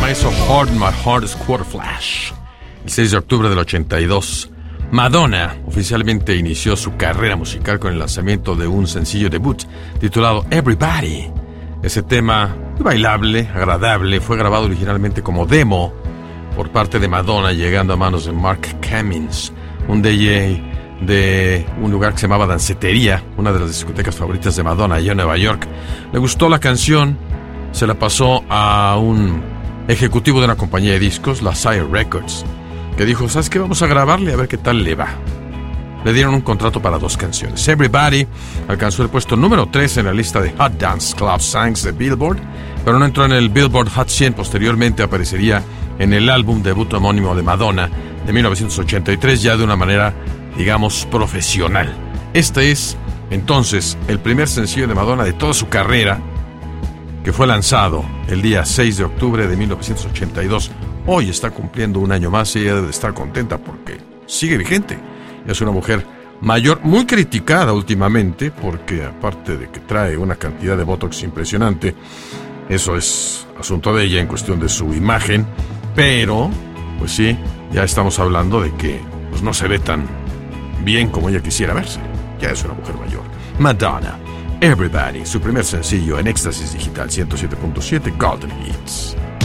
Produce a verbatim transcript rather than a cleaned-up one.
tema es So Hard My Heart is Quarter Flash. El seis de octubre del ochenta y dos, Madonna oficialmente inició su carrera musical con el lanzamiento de un sencillo debut titulado Everybody. Ese tema, muy bailable, agradable, fue grabado originalmente como demo por parte de Madonna, llegando a manos de Mark Cummins, un D J de un lugar que se llamaba Dancetería, una de las discotecas favoritas de Madonna allá en Nueva York. Le gustó la canción, se la pasó a un ejecutivo de una compañía de discos, la Sire Records, que dijo, ¿sabes qué? Vamos a grabarle a ver qué tal le va. Le dieron un contrato para dos canciones. Everybody alcanzó el puesto número tres en la lista de Hot Dance Club Songs de Billboard, pero no entró en el Billboard Hot cien. Posteriormente aparecería en el álbum debut homónimo de Madonna de mil novecientos ochenta y tres, ya de una manera, digamos, profesional. Este es, entonces, el primer sencillo de Madonna de toda su carrera, que fue lanzado el día seis de octubre de mil novecientos ochenta y dos. Hoy está cumpliendo un año más y ella debe estar contenta porque sigue vigente. Es una mujer mayor, muy criticada últimamente, porque aparte de que trae una cantidad de botox impresionante, eso es asunto de ella en cuestión de su imagen, pero, pues sí, ya estamos hablando de que pues, no se ve tan bien como ella quisiera verse. Ya es una mujer mayor. Madonna, Everybody, su primer sencillo en Éxtasis Digital ciento siete punto siete Golden Hits.